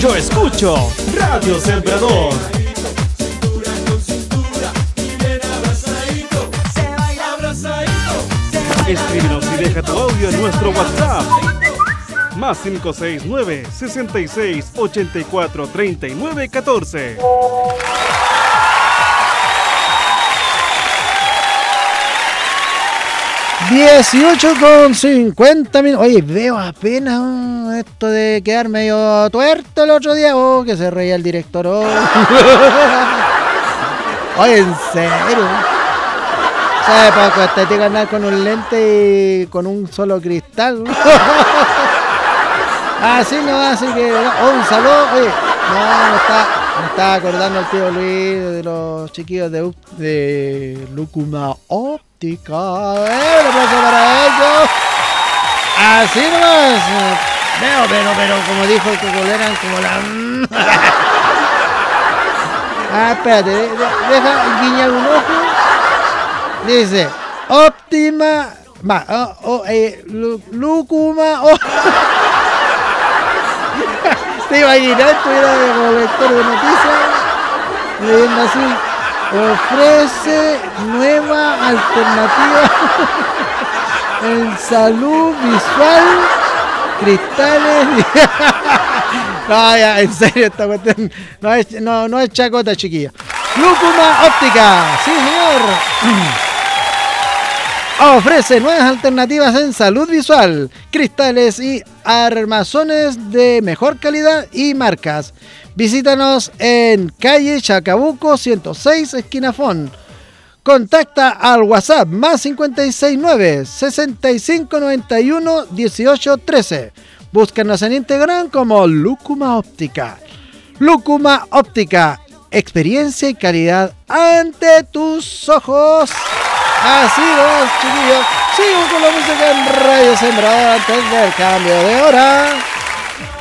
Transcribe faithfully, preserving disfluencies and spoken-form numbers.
Yo escucho Radio Sembrador. Escríbenos y deja tu audio en nuestro WhatsApp. Más cinco seis nueve, seis seis, ocho cuatro, tres nueve uno cuatro. dieciocho con cincuenta minutos. Oye, veo apenas uh, esto de quedar medio tuerto el otro día. Oh, que se reía el director. Oh. Oye, en serio. ¿Sabes? Para que te tenga andar con un lente y con un solo cristal. Así no, así que. Oh, un saludo. Oye, no, me está, me está acordando el tío Luis de los chiquillos de, de Lucuma Optica. ¡Eh! ¡Un aplauso para ellos! Así nomás. Veo, pero, pero, como dijo el Cocolera, como la. Ah, espérate, de, de, deja guiñar un ojo. Dice, óptima. Va, oh, oh, eh, Lucuma. Oh. Te imaginas, estuviera como lector de noticias, leyendo así. Ofrece nueva alternativa en salud visual, cristales. No, ya, en serio, esta cuestión no es, no, no es chacota, chiquilla. Lucuma Óptica, sí señor. Ofrece nuevas alternativas en salud visual, cristales y armazones de mejor calidad y marcas. Visítanos en calle Chacabuco ciento seis, esquina Fon. Contacta al WhatsApp más cinco seis nueve, sesenta y cinco noventa y uno, dieciocho trece. Búscanos en Instagram como Lucuma Óptica. Lucuma Óptica, experiencia y calidad ante tus ojos. Así es, chiquillos. Sigo con la música en Radio Sembrador antes del cambio de hora.